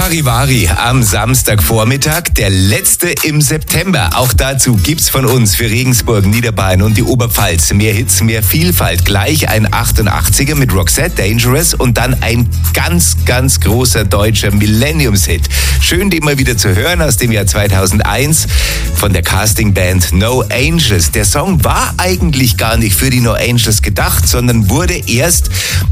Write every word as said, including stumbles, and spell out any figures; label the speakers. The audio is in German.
Speaker 1: Charivari am Samstagvormittag, der letzte im September. Auch dazu gibt's von uns für Regensburg, Niederbayern und die Oberpfalz mehr Hits, mehr Vielfalt. Gleich ein achtundachtziger mit Roxette, Dangerous und dann ein ganz, ganz großer deutscher Millenniums-Hit. Schön, den mal wieder zu hören aus dem Jahr zweitausendeins von der Castingband No Angels. Der Song war eigentlich gar nicht für die No Angels gedacht, sondern wurde erst